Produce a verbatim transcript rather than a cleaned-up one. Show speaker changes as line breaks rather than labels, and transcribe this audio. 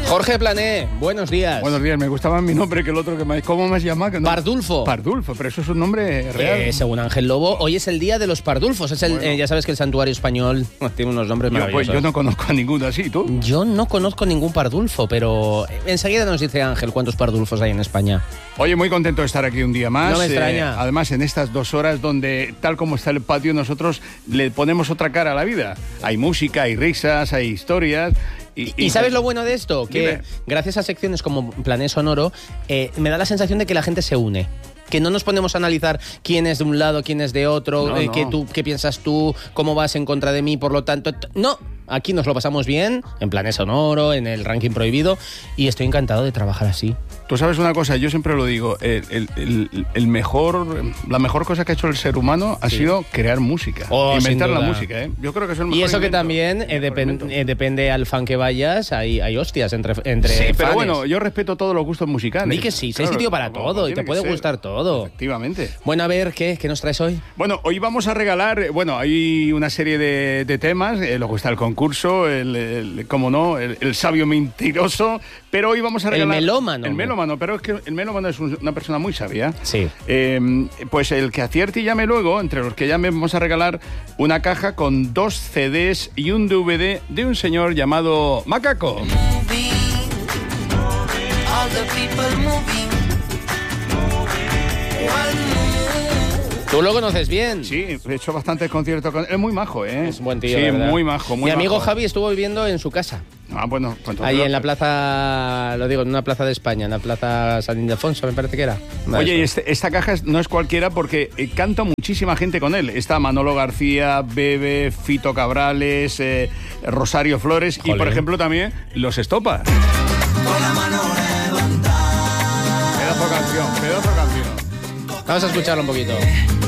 Jorge Plané, buenos días.
Buenos días, me gustaba mi nombre que el otro que me... ¿Cómo me has llamado? No.
Pardulfo.
Pardulfo, pero eso es un nombre real.
Eh, según Ángel Lobo, hoy es el día de los pardulfos. Es el,
Bueno.
eh, ya sabes que el santuario español tiene unos nombres
Yo, pues,
maravillosos.
yo no conozco a ninguno así, ¿tú?
Yo no conozco ningún pardulfo, pero enseguida nos dice Ángel cuántos pardulfos hay en España.
Oye, muy contento de estar aquí un día más.
No me extraña.
Eh, además, en estas dos horas donde, tal como está el patio, nosotros le ponemos otra cara a la vida. Hay música, hay risas, hay historias...
¿Y, y sabes lo bueno de esto? Que
Dime.
gracias a secciones como Plané Sonoro, eh, me da la sensación de que la gente se une. Que no nos ponemos a analizar quién es de un lado, quién es de otro,
No,
eh,
no.
Qué, tú, qué piensas tú, cómo vas en contra de mí, por lo tanto... t- No, aquí nos lo pasamos bien, en Plané Sonoro, en el ranking prohibido, y estoy encantado de trabajar así.
Tú sabes una cosa, yo siempre lo digo, el, el- el- el mejor, la mejor cosa que ha hecho el ser humano ha
Sí.
sido crear música,
Oh,
inventar
sin
la
duda.
música, ¿eh? Yo creo que es el mejor
Y eso que
invento,
también,
el
eh,
mejor
depen-
invento.
eh, depende al fan que vayas, hay, hay hostias entre, entre
Sí, pero
fanes.
bueno, yo respeto todos los gustos musicales.
Di que sí, si hay
Claro,
sitio para
como-
todo
como
y te
tiene que
puede
ser.
gustar todo.
Efectivamente.
Bueno, a ver, ¿qué, qué nos traes hoy?
Bueno, hoy vamos a regalar, eh, bueno, hay una serie de, de temas, eh, luego está el concurso, el, el- cómo no, el, el sabio mentiroso, pero hoy vamos a
El
regalar...
melómano.
El melómano, pero es que el melómano es un- una persona muy sabia.
Sí.
Eh, pues el que acierte y llame luego, entre los que llame vamos a regalar una caja con dos C Ds y un D V D de un señor llamado Macaco.
moving, all the people moving. One move.
¿Tú lo conoces bien?
Sí, he hecho bastantes conciertos con él. Es muy majo, ¿eh?
Es un buen tío,
Sí,
¿verdad?
muy majo, muy
Mi amigo
majo.
Javi estuvo viviendo en su casa.
Ah, bueno, pues entonces
Ahí
lo-
en la plaza, lo digo, en una plaza de España, en la plaza San Ildefonso, me parece que era. Una de
Oye, y
esas.
este- esta caja es- no es cualquiera porque eh, canta muchísima gente con él. Está Manolo García, Bebe, Fito Cabrales, eh, Rosario Flores y,
Jolín.
por ejemplo, también Los Estopa.
Con la mano levantada.
Pedazo canción, pedazo canción.
Vamos a escucharlo un poquito.